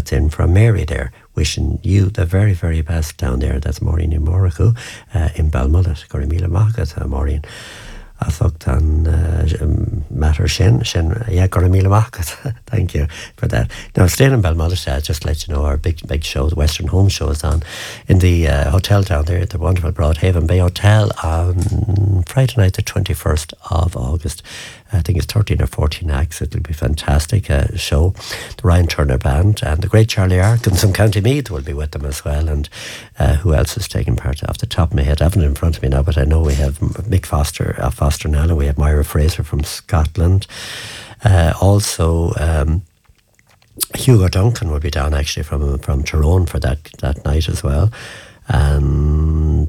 that's in from Mary there, wishing you the very, very best down there. That's Maureen Imoricu in Balmullet. Gorimila Magat, Maureen. I thought on matter Shin, yeah, Gorimila Magat. Thank you for that. Now, staying in Balmullet, just to let you know, our big show, the Western Home Show, is on in the hotel down there, the wonderful Broadhaven Bay Hotel, on Friday night, the 21st of August. I think it's 13 or 14 acts. It'll be a fantastic show. The Ryan Turner Band and the great Charlie Arkins from County Meath will be with them as well. And who else is taking part? Off the top of my head, I haven't it in front of me now, but I know we have Mick Foster, Foster Nalla. We have Myra Fraser from Scotland. Also, Hugo Duncan will be down actually from Tyrone for that night as well. And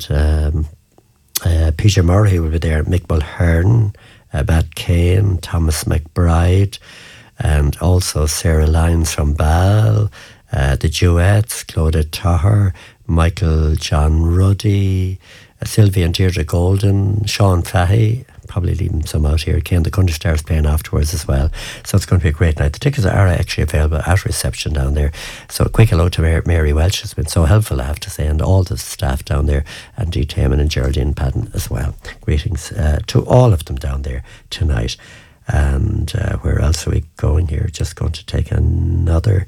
Peter Murray will be there. Mick Mulhern, Matt Kane, Thomas McBride, and also Sarah Lyons from Ball, the Duets, Claudia Tahar, Michael John Ruddy, Sylvia and Deirdre Golden, Sean Fahey, probably leaving some out here, Kane, the Country Stars playing afterwards as well. So it's going to be a great night. The tickets are actually available at reception down there. So a quick hello to Mary Welch. It's been so helpful, I have to say, and all the staff down there, and Dee Taman and Geraldine Padden as well. Greetings to all of them down there tonight. And where else are we going here? Just going to take another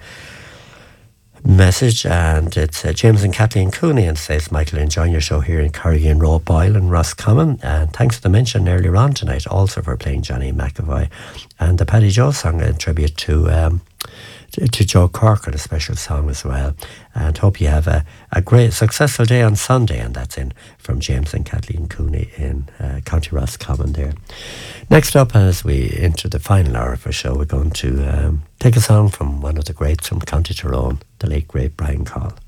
message, and it's James and Kathleen Cooney, and says, Michael, enjoying your show here in Corrigan Road, Boyle and Roscommon, and thanks for the mention earlier on tonight also for playing Johnny McAvoy and the Paddy Joe song in tribute to Joe Corcoran, a special song as well. And hope you have a great successful day on Sunday. And that's in from James and Kathleen Cooney in County Roscommon there. Next up, as we enter the final hour of our show, we're going to take a song from one of the greats from County Tyrone, the late great Brian Call.